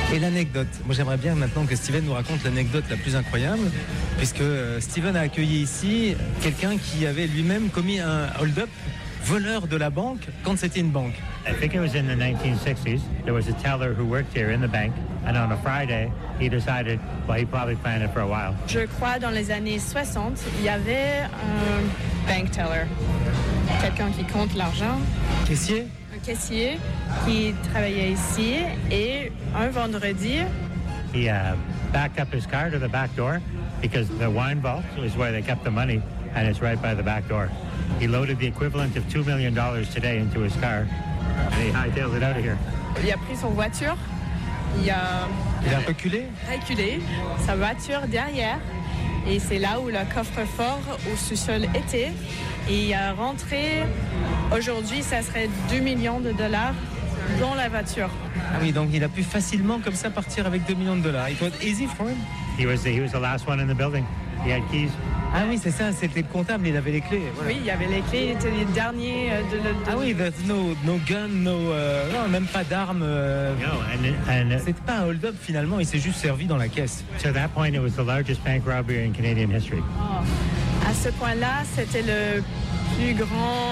Et l'anecdote, moi j'aimerais bien maintenant que Steven nous raconte l'anecdote la plus incroyable, puisque Steven a accueilli ici quelqu'un qui avait lui-même commis un hold-up, voleur de la banque, quand c'était une banque. I think it was in the 1960s. There was a teller who worked here in the bank, and on a Friday, he decided, well, he probably planned it for a while. Je crois dans les années 60, il y avait un bank teller, quelqu'un qui compte l'argent. Caissier? Un caissier qui travaillait ici, et un vendredi, He backed up his car to the back door because the wine vault is where they kept the money, and it's right by the back door. He loaded the equivalent of $2 million today into his car, and he hightailed it out of here. il a pris son voiture, il a reculé sa voiture derrière, et c'est là où le coffre-fort au sous-sol était. Et il a rentré, aujourd'hui, ça serait $2 millions dans la voiture. Ah oui, donc il a pu facilement comme ça partir avec $2 millions. It was easy for him. He was the last one in the building. He had keys. Ah oui, c'est ça, c'était le comptable, il avait les clés. Voilà. Oui, il y avait les clés, il était les derniers de... Ah oui, there's no gun, non, même pas d'armes. No, and C'était pas un hold-up finalement, il s'est juste servi dans la caisse. to that point, it was the largest bank robbery in Canadian history. À ce point-là, c'était le plus grand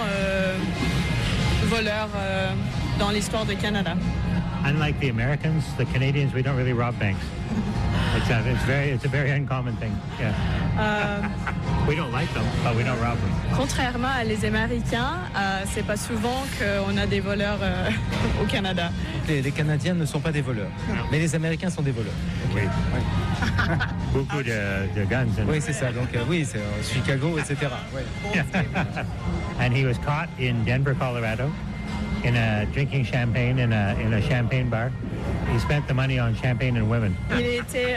voleur dans l'histoire du Canada. Unlike the Americans, the Canadians, we don't really rob banks. It's a very uncommon thing. Yeah. We don't like them, but we don't rob them. Contrairement à les Américains, c'est pas souvent qu'on a des voleurs au Canada. Les Canadiens ne sont pas des voleurs, mais les Américains sont des voleurs. Oui. Ouais. Beaucoup de guns. Oui, c'est ça. Donc oui, c'est Chicago, etc. Ouais. And he was caught in Denver, Colorado, drinking champagne in a champagne bar. He spent the money on champagne and women. Il était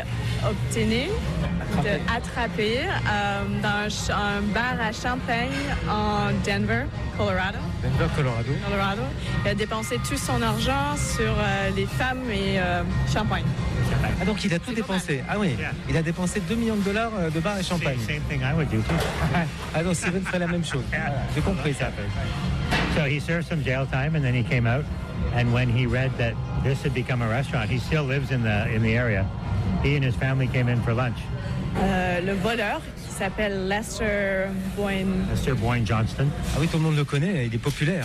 attrapé dans un bar à champagne en Denver, Colorado. Denver, Colorado. Il a dépensé tout son argent sur les femmes et champagne. Ah donc il a tout dépensé. Ah oui, il a dépensé $2 millions de bar et champagne. Same thing I would do too. Ah donc Steven ferait la même chose. Voilà, j'ai compris ça. So he served some jail time and then he came out. And when he read that this had become a restaurant, he still lives in the area. He and his family came in for lunch. Le voleur, qui s'appelle Lester Boyne Johnston. Ah oui, tout le monde le connaît, il est populaire.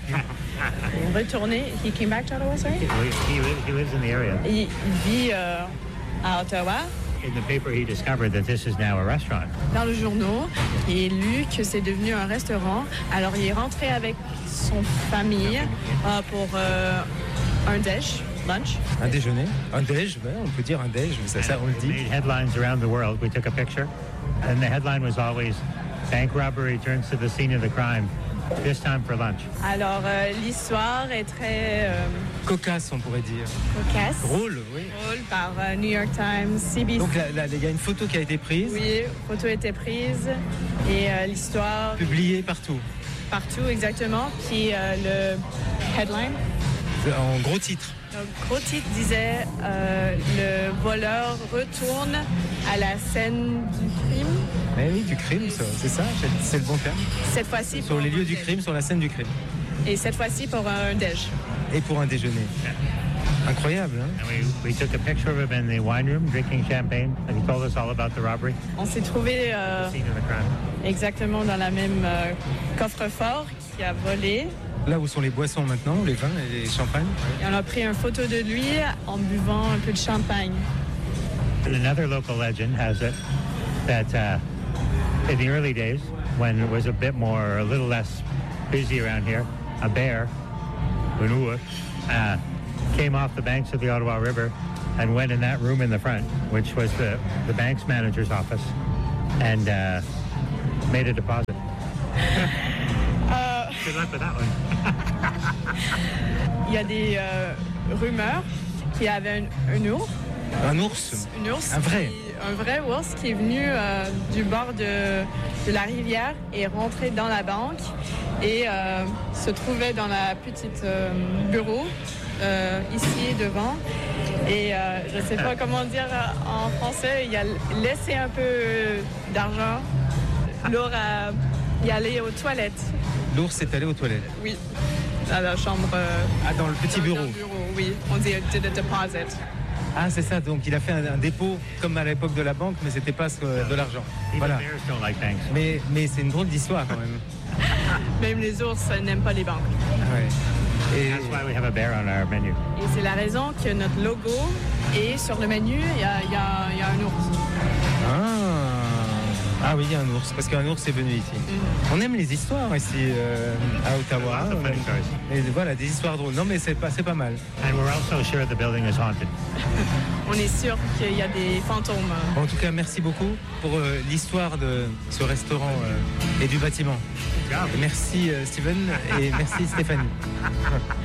retourné. He came back to Ottawa, sorry? He lives in the area. Il vit à Ottawa. In the paper, he discovered that this is now a restaurant. Dans le journal, il a lu que c'est devenu un restaurant. Alors, il est rentré avec son famille pour un lunch. Un déjeuner, un déj, ouais, on peut dire un déj, ça on le dit. It made headlines around the world. We took a picture, and the headline was always, "Bank robbery turns to the scene of the crime, this time for lunch." Alors, l'histoire est très... cocasse, on pourrait dire. Cocasse. Drôle, oui. Drôle par New York Times, CBC. Donc il y a une photo qui a été prise. Oui, photo a été prise et l'histoire... Publiée partout. Partout, exactement. Puis le headline. En gros titre. Le gros titre disait le voleur retourne à la scène du crime. Eh oui, du crime, c'est ça, c'est le bon terme. Cette fois-ci sur les lieux du crime, sur la scène du crime. Et cette fois-ci pour un déj. Et pour un déjeuner. Incroyable, hein? And we took a picture of him in the wine room drinking champagne, and he told us all about the robbery. On s'est trouvé Scene of the crime. exactement dans la même coffre-fort qui a volé. Là où sont les boissons maintenant, les vins et les champagnes. Et on a pris une photo de lui en buvant un peu de champagne. And another local legend has it that in the early days, when it was a little less busy around here, a bear, came off the banks of the Ottawa River and went in that room in the front, which was the bank's manager's office, and made a deposit. Good luck with that one. Il y a des rumeurs qu'il y avait un ours. Un ours? Un ours. Un vrai? Un vrai ours qui est venu du bord de la rivière et rentré dans la banque et se trouvait dans la petite bureau ici devant. Et je ne sais pas comment dire en français, il a laissé un peu d'argent. L'ours est allé aux toilettes. L'ours est allé aux toilettes? Oui, à la chambre. Dans le petit bureau? Dans le bureau, oui. On dit did a deposit. Ah, c'est ça. Donc, il a fait un dépôt comme à l'époque de la banque, mais c'était pas de l'argent. Even Voilà. bears don't like banks. Mais c'est une drôle d'histoire quand même. Même les ours n'aiment pas les banques. Ouais. Et That's why we have a bear on our menu. Et c'est la raison que notre logo est sur le menu, il y a un ours. ah oui, il y a un ours, parce qu'un ours est venu ici. On aime les histoires ici à Ottawa. Lots of funny stories. Et voilà, des histoires drôles. Non, mais c'est pas mal. And we're also sure the building is haunted. On est sûr qu'il y a des fantômes. En tout cas, merci beaucoup pour l'histoire de ce restaurant et du bâtiment. Good job. Merci Steven et merci Stéphanie.